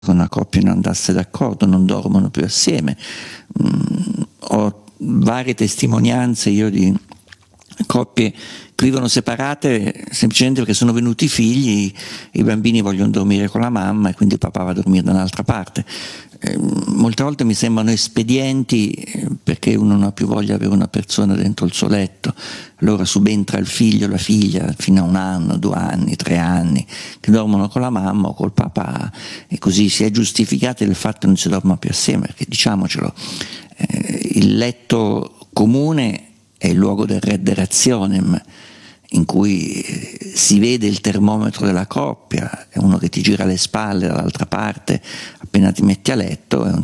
una coppia non andasse d'accordo, non dormono più assieme. Ho varie testimonianze io di coppie che vivono separate semplicemente perché sono venuti i figli, i bambini vogliono dormire con la mamma e quindi il papà va a dormire da un'altra parte. Molte volte mi sembrano espedienti perché uno non ha più voglia di avere una persona dentro il suo letto, allora subentra il figlio o la figlia fino a 1 anno, 2 anni, 3 anni che dormono con la mamma o col papà, e così si è giustificati del fatto che non si dorma più assieme, perché diciamocelo, il letto comune è il luogo del redde rationem, in cui si vede il termometro della coppia, è uno che ti gira le spalle dall'altra parte appena ti metti a letto, è un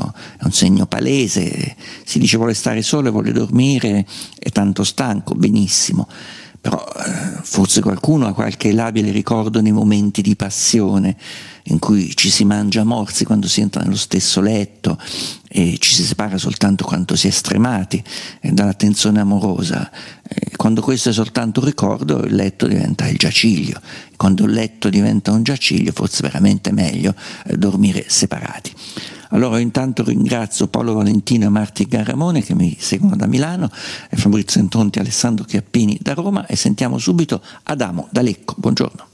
segno palese, si dice vuole stare solo, vuole dormire, è tanto stanco, benissimo, però forse qualcuno ha qualche labile ricordo nei momenti di passione in cui ci si mangia a morsi quando si entra nello stesso letto e ci si separa soltanto quando si è stremati dalla tensione amorosa. Quando questo è soltanto un ricordo, il letto diventa il giaciglio. Quando il letto diventa un giaciglio, forse è veramente meglio dormire separati. Allora intanto ringrazio Paolo Valentino e Marti Garramone che mi seguono da Milano, e Fabrizio Entonti e Alessandro Chiappini da Roma, e sentiamo subito Adamo da Lecco. Buongiorno.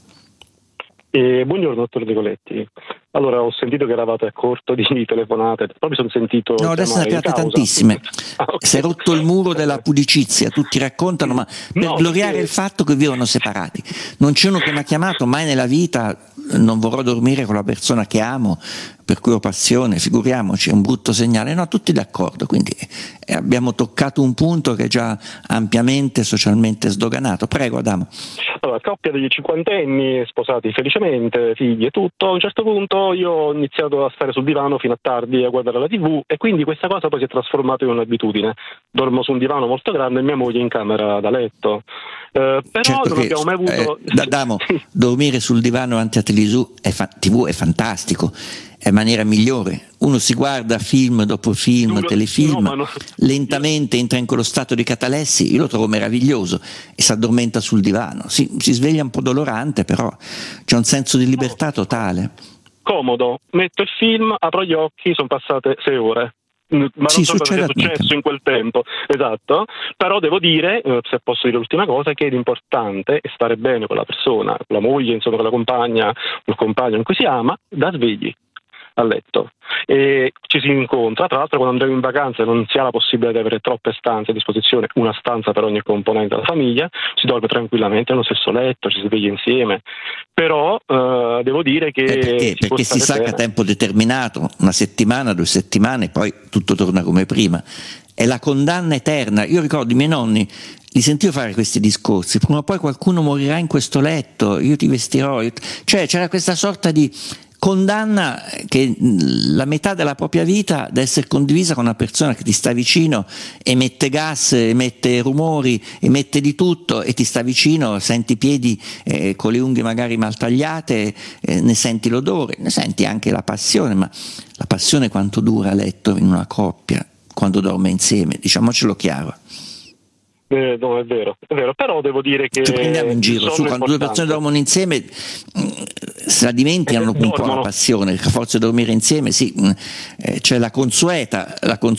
Buongiorno dottor De Coletti. Allora, ho sentito che eravate a corto di telefonate, poi mi sono sentito... No, adesso ne abbiate tantissime. Okay. Si è rotto il muro della pudicizia, tutti raccontano, ma per gloriare il fatto che vivono separati. Non c'è uno che mi ha chiamato mai nella vita, non vorrò dormire con la persona che amo, per cui ho passione, figuriamoci, è un brutto segnale. No, tutti d'accordo, quindi abbiamo toccato un punto che è già ampiamente socialmente sdoganato. Prego Adamo. Allora, coppia degli 50enni, sposati felicemente, figli e tutto. A un certo punto io ho iniziato a stare sul divano fino a tardi a guardare la TV, e quindi questa cosa poi si è trasformata in un'abitudine. Dormo su un divano molto grande e mia moglie in camera da letto. Però certo, non abbiamo mai avuto... Adamo, dormire sul divano davanti a TV è fantastico, è maniera migliore. Uno si guarda film dopo film, telefilm, lentamente entra in quello stato di catalessi, io lo trovo meraviglioso, e si addormenta sul divano. Si sveglia un po' dolorante, però c'è un senso di libertà totale. Comodo, metto il film, apro gli occhi, sono passate 6 ore. Ma non so cosa è successo in quel tempo, esatto, però devo dire, se posso dire l'ultima cosa, che l'importante è stare bene con la persona, con la moglie, insomma con la compagna, il compagno in cui si ama, da svegli a letto, e ci si incontra. Tra l'altro, quando andiamo in vacanza non si ha la possibilità di avere troppe stanze a disposizione, una stanza per ogni componente della famiglia, si dorme tranquillamente nello stesso letto, ci si sveglia insieme, però devo dire che perché si sa che a tempo determinato, 1 settimana, 2 settimane, poi tutto torna come prima. È la condanna eterna. Io ricordo i miei nonni, li sentivo fare questi discorsi: prima o poi qualcuno morirà in questo letto, io ti vestirò, cioè c'era questa sorta di condanna che la metà della propria vita deve essere condivisa con una persona che ti sta vicino, emette gas, emette rumori, emette di tutto, e ti sta vicino, senti i piedi con le unghie magari mal tagliate, ne senti l'odore, ne senti anche la passione. Ma la passione quanto dura a letto in una coppia quando dorme insieme? Diciamocelo chiaro. No, è vero, però devo dire che... Ci prendiamo in giro, su, quando 2 persone dormono insieme se la dimenticano un po' la passione, forse dormire insieme, sì, c'è la consueta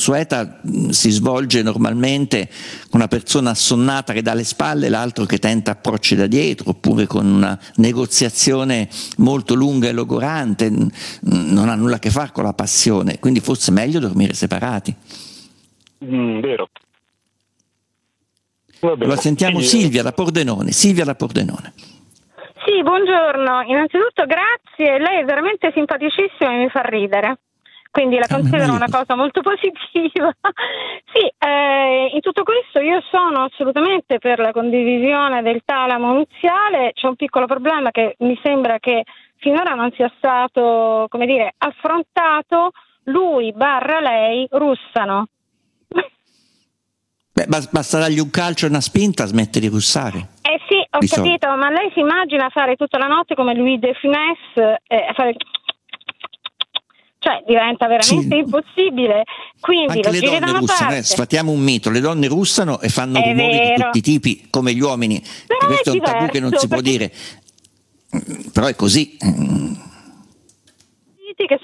si svolge normalmente con una persona assonnata che dà le spalle, l'altro che tenta approcci da dietro, oppure con una negoziazione molto lunga e logorante, non ha nulla a che fare con la passione, quindi forse è meglio dormire separati. Vero. Allora sentiamo Silvia da Pordenone. Sì, buongiorno. Innanzitutto grazie, lei è veramente simpaticissima e mi fa ridere, quindi la considero una cosa molto positiva. Sì, in tutto questo io sono assolutamente per la condivisione del talamo nuziale. C'è un piccolo problema che mi sembra che finora non sia stato, affrontato. Lui/lei russano. Basta dargli un calcio e una spinta, smette di russare. Sì, ho capito, ma lei si immagina fare tutta la notte come Louis de Funès, fare... cioè diventa veramente impossibile. Quindi anche le donne russano, sfatiamo un mito, le donne russano e fanno rumori di tutti i tipi come gli uomini. Questo è un tabù che non si può dire, però è così.